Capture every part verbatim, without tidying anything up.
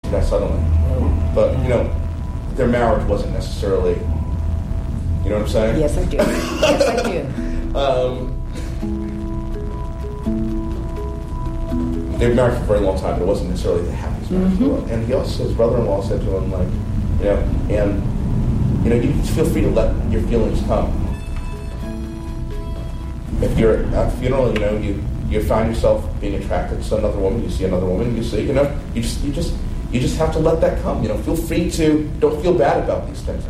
guy suddenly. But, you know, their marriage wasn't necessarily, you know what I'm saying? Yes, I do. Yes, I do. Um, they were married for a very long time, but it wasn't necessarily the happiest marriage Mm-hmm. in the world. And he also, his brother-in-law said to him, like, you know, and, you know, you can feel free to let your feelings come. If you're at a funeral, you know, you, you find yourself being attracted to another woman, you see another woman, you see, you know, you just, you just, you just have to let that come, you know, feel free to, don't feel bad about these things.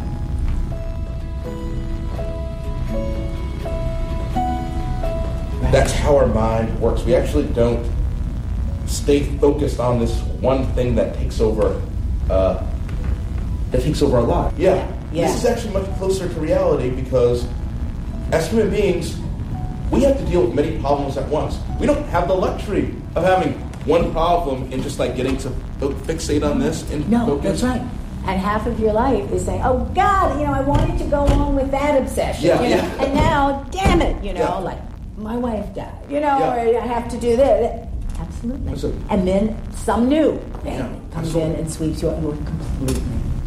That's how our mind works. We actually don't stay focused on this one thing that takes over, uh, that takes over our life. Yeah. Yeah. This is actually much closer to reality because as human beings, we have to deal with many problems at once. We don't have the luxury of having one problem and just like getting to fixate on this and No, focus. that's right. And half of your life is saying, oh, God, you know, I wanted to go on with that obsession. Yeah, you know? yeah. And now, damn it, you know, Yeah. like, my wife died, you know, Yeah. or I have to do this. Absolutely. Listen. And then some new thing Yeah, comes absolutely. in and sweeps you over completely.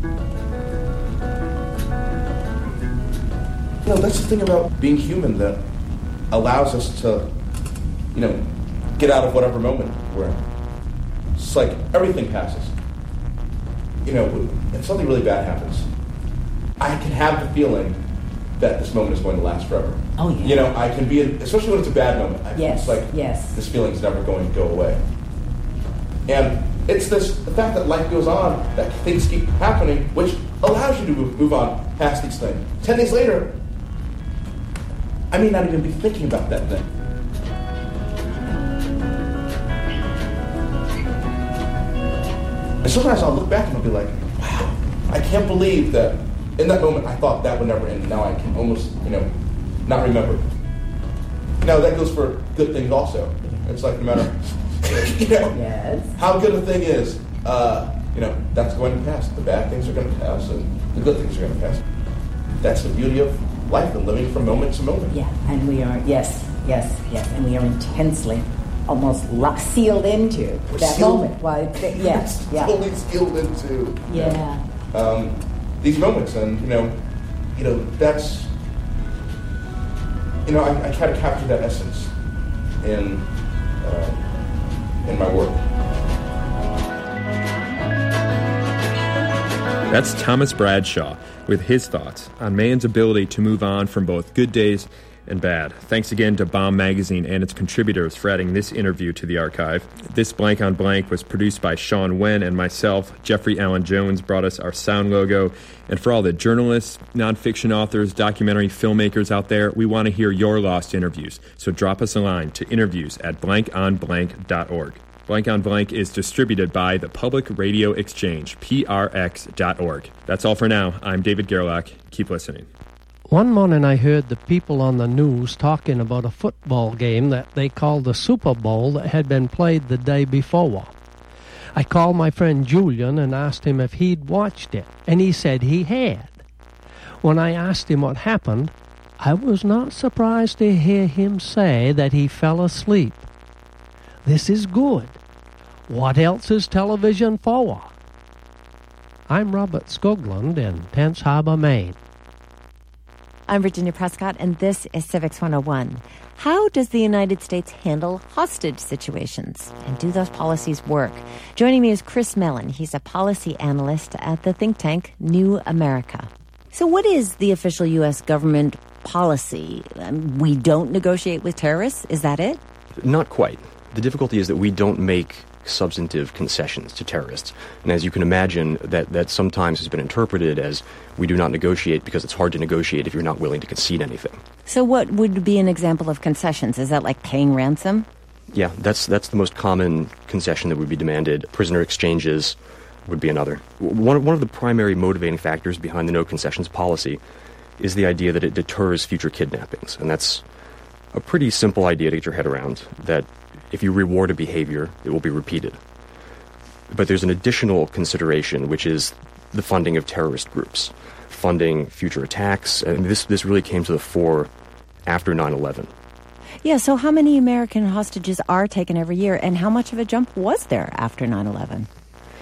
You know, that's the thing about being human that allows us to, you know, get out of whatever moment we're in. It's like everything passes. You know, if something really bad happens, I can have the feeling that this moment is going to last forever. Oh, yeah. You know, I can be, especially when it's a bad moment. I, Yes, It's like, yes. this feeling's never going to go away. And it's this, the fact that life goes on, that things keep happening, which allows you to move, move on past these things. Ten days later, I may not even be thinking about that thing. And sometimes I'll look back and I'll be like, wow, I can't believe that in that moment I thought that would never end. Now I can almost, you know, not remember. Now that goes for good things also. It's like no matter, you know, Yes. how good a thing is, uh, you know, that's going to pass. The bad things are going to pass and the good things are going to pass. That's the beauty of life and living from moment to moment. Yeah, and we are, yes, yes, yes, and we are intensely, almost lo- sealed into We're that sealed- moment. While it's, yes, yeah. Totally skilled into Yeah. um, these moments, and you know, you know that's, you know, I, I try to capture that essence in uh, in my work. That's Thomas Bradshaw with his thoughts on man's ability to move on from both good days and bad. Thanks again to Bomb Magazine and its contributors for adding this interview to the archive. This Blank on Blank was produced by Sean Wen and myself. Jeffrey Allen Jones brought us our sound logo. And for all the journalists, nonfiction authors, documentary filmmakers out there, we want to hear your lost interviews. So drop us a line to interviews at blank on blank dot org. Blank on Blank is distributed by the Public Radio Exchange, P R X dot org. That's all for now. I'm David Gerlach. Keep listening. One morning I heard the people on the news talking about a football game that they called the Super Bowl that had been played the day before. I called my friend Julian and asked him if he'd watched it, and he said he had. When I asked him what happened, I was not surprised to hear him say that he fell asleep. This is good. What else is television for? I'm Robert Skoglund in Tense Harbor, Maine. I'm Virginia Prescott, and this is Civics one oh one. How does the United States handle hostage situations? And do those policies work? Joining me is Chris Mellon. He's a policy analyst at the think tank New America. So what is the official U S government policy? Um, we don't negotiate with terrorists? Is that it? Not quite. The difficulty is that we don't make substantive concessions to terrorists. And as you can imagine, that, that sometimes has been interpreted as we do not negotiate because it's hard to negotiate if you're not willing to concede anything. So what would be an example of concessions? Is that like paying ransom? Yeah, that's that's the most common concession that would be demanded. Prisoner exchanges would be another. One, one of the primary motivating factors behind the no concessions policy is the idea that it deters future kidnappings. And that's a pretty simple idea to get your head around, that if you reward a behavior, it will be repeated. But there's an additional consideration, which is the funding of terrorist groups, funding future attacks. And this, this really came to the fore after nine eleven. Yeah, so how many American hostages are taken every year, and how much of a jump was there after nine eleven?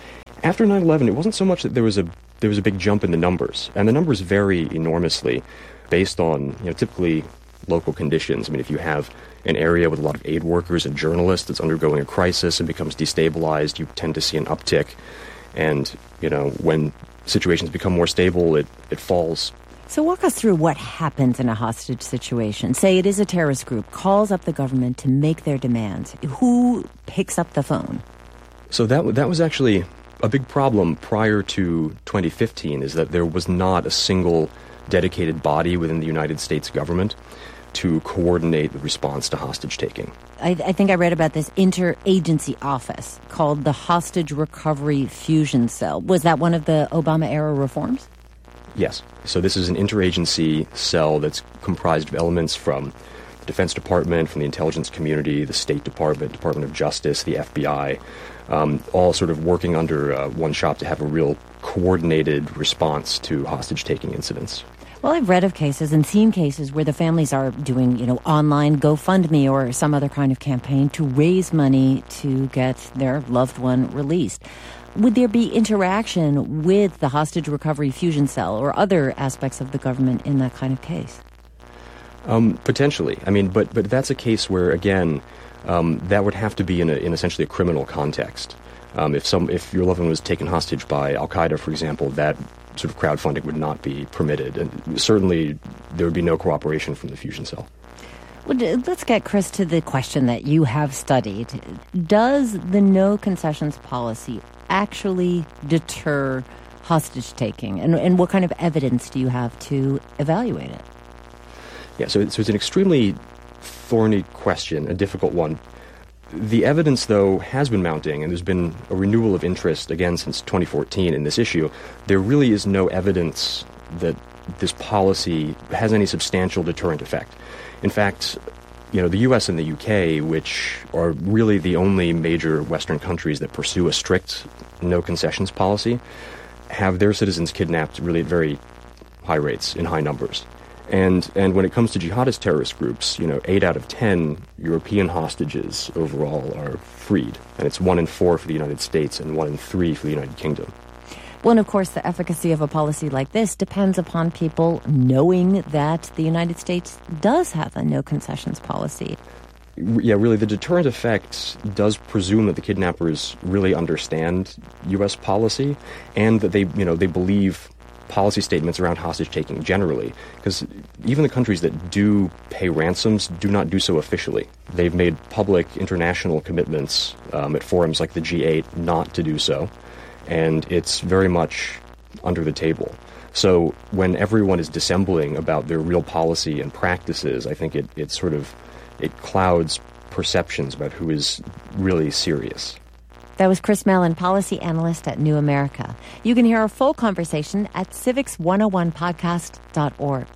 After nine eleven, it wasn't so much that there was a there was a big jump in the numbers, and the numbers vary enormously based on, you know, typically local conditions. I mean, if you have an area with a lot of aid workers and journalists that's undergoing a crisis and becomes destabilized, you tend to see an uptick. And, you know, when situations become more stable, it, it falls. So walk us through what happens in a hostage situation. Say it is a terrorist group, calls up the government to make their demands. Who picks up the phone? So that that was actually a big problem prior to twenty fifteen, is that there was not a single dedicated body within the United States government to coordinate the response to hostage-taking. I, I think I read about this interagency office called the Hostage Recovery Fusion Cell. Was that one of the Obama-era reforms? Yes. So this is an interagency cell that's comprised of elements from the Defense Department, from the intelligence community, the State Department, Department of Justice, the F B I, um, all sort of working under uh, one shop to have a real coordinated response to hostage-taking incidents. Well, I've read of cases and seen cases where the families are doing, you know, online GoFundMe or some other kind of campaign to raise money to get their loved one released. Would there be interaction with the Hostage Recovery Fusion Cell or other aspects of the government in that kind of case? Um, potentially. I mean, but but that's a case where, again, um, that would have to be in, a, in essentially a criminal context. Um, if some if your loved one was taken hostage by Al-Qaeda, for example, that sort of crowdfunding would not be permitted. And certainly there would be no cooperation from the Fusion Cell. Well, let's get, Chris, to the question that you have studied. Does the no concessions policy actually deter hostage-taking? And, and what kind of evidence do you have to evaluate it? Yeah, so, so it's an extremely thorny question, a difficult one. The evidence, though, has been mounting, and there's been a renewal of interest, again, since twenty fourteen in this issue. There really is no evidence that this policy has any substantial deterrent effect. In fact, you know, the U S and the U K, which are really the only major Western countries that pursue a strict no-concessions policy, have their citizens kidnapped really at very high rates, in high numbers. And and when it comes to jihadist terrorist groups, you know, eight out of ten European hostages overall are freed. And it's one in four for the United States and one in three for the United Kingdom. Well, and of course, the efficacy of a policy like this depends upon people knowing that the United States does have a no-concessions policy. Yeah, really, the deterrent effect does presume that the kidnappers really understand U S policy and that they, you know, they believe policy statements around hostage-taking generally, because even the countries that do pay ransoms do not do so officially. They've made public international commitments um, at forums like the G eight not to do so, and it's very much under the table. So when everyone is dissembling about their real policy and practices, I think it, it sort of it clouds perceptions about who is really serious. That was Chris Mellon, policy analyst at New America. You can hear our full conversation at civics one oh one podcast dot org.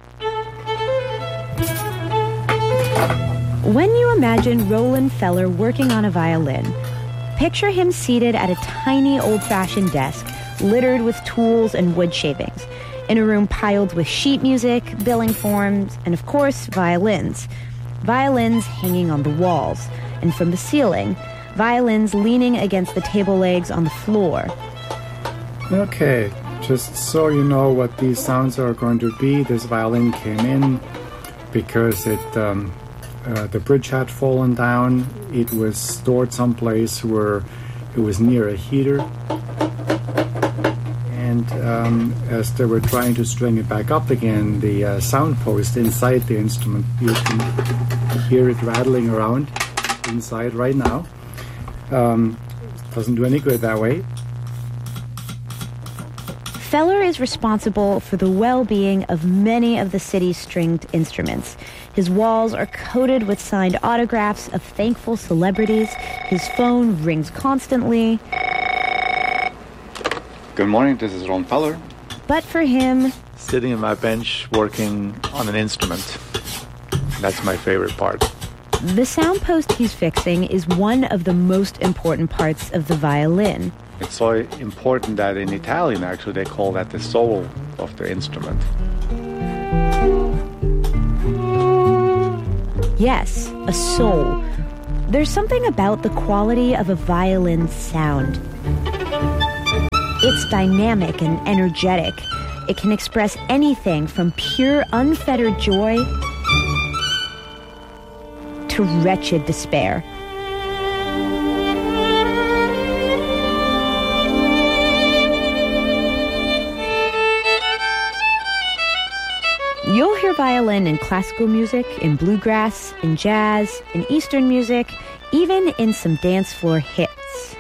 When you imagine Roland Feller working on a violin, picture him seated at a tiny old-fashioned desk littered with tools and wood shavings, in a room piled with sheet music, billing forms, and of course, violins. Violins hanging on the walls, and from the ceiling, violins leaning against the table legs on the floor. Okay, just so you know what these sounds are going to be, this violin came in because it um, uh, the bridge had fallen down. It was stored someplace where it was near a heater. And um, as they were trying to string it back up again, the uh, sound post inside the instrument, you can hear it rattling around inside right now. Um, doesn't do any good that way. Feller is responsible for the well-being of many of the city's stringed instruments. His walls are coated with signed autographs of thankful celebrities. His phone rings constantly. Good morning, this is Ron Feller. But for him, sitting on my bench working on an instrument. That's my favorite part. The sound post he's fixing is one of the most important parts of the violin. It's so important that in Italian, actually, they call that the soul of the instrument. Yes, a soul. There's something about the quality of a violin sound. It's dynamic and energetic. It can express anything from pure, unfettered joy to wretched despair. You'll hear violin in classical music, in bluegrass, in jazz, in Eastern music, even in some dance floor hits.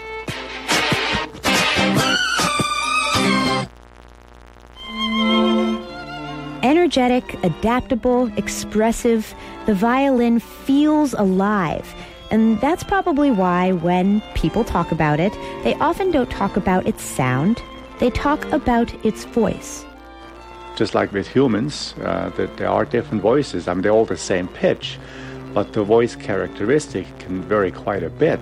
Energetic, adaptable, expressive, the violin feels alive. And that's probably why when people talk about it, they often don't talk about its sound, they talk about its voice. Just like with humans, uh, that there are different voices. I mean, they're all the same pitch, but the voice characteristic can vary quite a bit.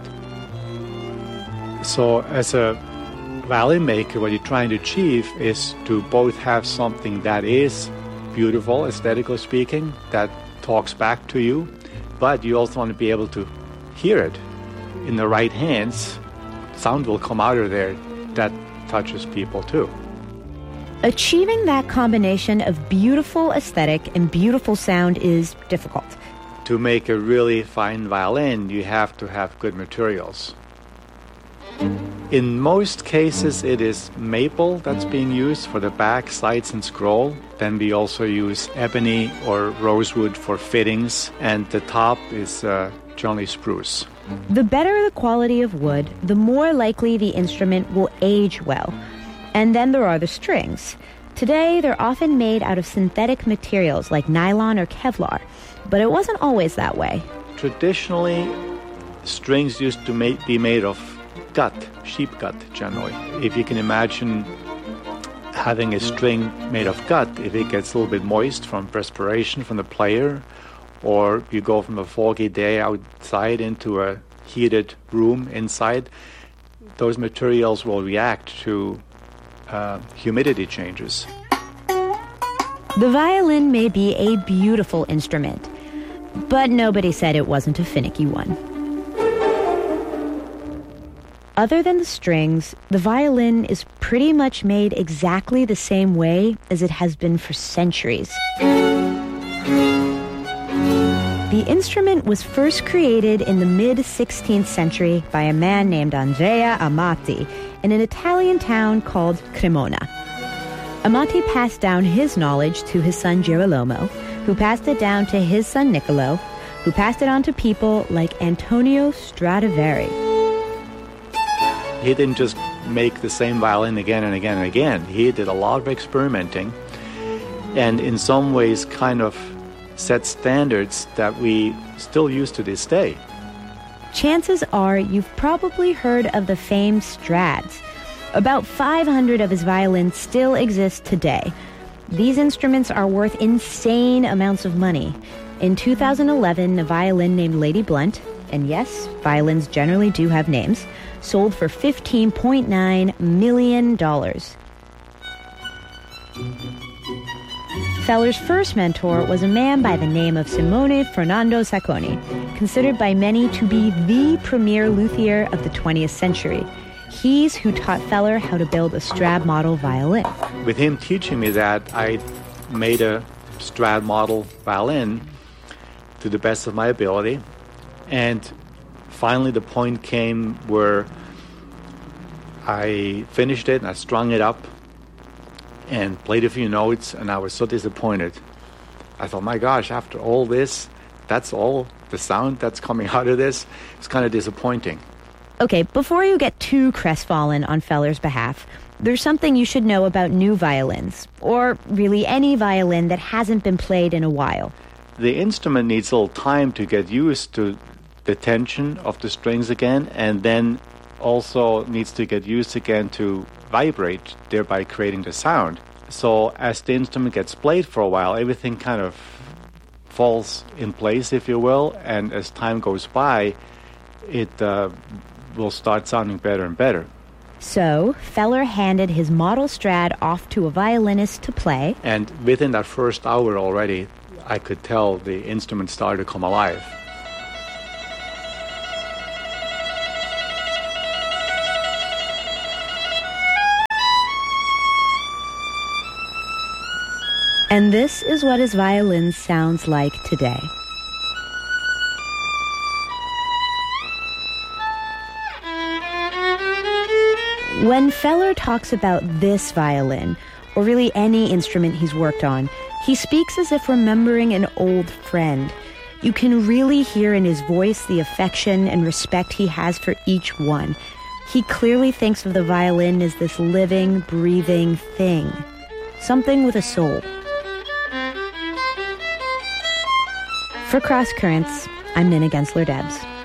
So as a violin maker, what you're trying to achieve is to both have something that is beautiful, aesthetically speaking, that talks back to you, but you also want to be able to hear it in the right hands. Sound will come out of there that touches people too. Achieving that combination of beautiful aesthetic and beautiful sound is difficult. To make a really fine violin, you have to have good materials. In most cases, it is maple that's being used for the back, sides, and scroll. Then we also use ebony or rosewood for fittings, and the top is uh, generally spruce. The better the quality of wood, the more likely the instrument will age well. And then there are the strings. Today, they're often made out of synthetic materials like nylon or Kevlar, but it wasn't always that way. Traditionally, strings used to ma- be made of gut, sheep gut generally. If you can imagine having a string made of gut, if it gets a little bit moist from perspiration from the player, or you go from a foggy day outside into a heated room inside, those materials will react to uh, humidity changes. The violin may be a beautiful instrument, but nobody said it wasn't a finicky one. Other than the strings, the violin is pretty much made exactly the same way as it has been for centuries. The instrument was first created in the mid-sixteenth century by a man named Andrea Amati in an Italian town called Cremona. Amati passed down his knowledge to his son Girolamo, who passed it down to his son Niccolo, who passed it on to people like Antonio Stradivari. He didn't just make the same violin again and again and again. He did a lot of experimenting and in some ways kind of set standards that we still use to this day. Chances are you've probably heard of the famed Strads. About five hundred of his violins still exist today. These instruments are worth insane amounts of money. In two thousand eleven, a violin named Lady Blunt, and yes, violins generally do have names, sold for fifteen point nine million dollars. Feller's first mentor was a man by the name of Simone Fernando Sacconi, considered by many to be the premier luthier of the twentieth century. He's who taught Feller how to build a Strad model violin. With him teaching me that, I made a Strad model violin to the best of my ability, and finally the point came where I finished it and I strung it up and played a few notes, and I was so disappointed. I thought, my gosh, after all this, that's all the sound that's coming out of this? It's kind of disappointing. Okay, before you get too crestfallen on Feller's behalf, there's something you should know about new violins, or really any violin that hasn't been played in a while. The instrument needs a little time to get used to the tension of the strings again, and then also needs to get used again to vibrate, thereby creating the sound. So as the instrument gets played for a while, everything kind of falls in place, if you will, and as time goes by, it uh, will start sounding better and better. So Feller handed his model Strad off to a violinist to play. And within that first hour already, I could tell the instrument started to come alive. And this is what his violin sounds like today. When Feller talks about this violin, or really any instrument he's worked on, he speaks as if remembering an old friend. You can really hear in his voice the affection and respect he has for each one. He clearly thinks of the violin as this living, breathing thing. Something with a soul. For Cross Currents, I'm Nina Gensler-Debs.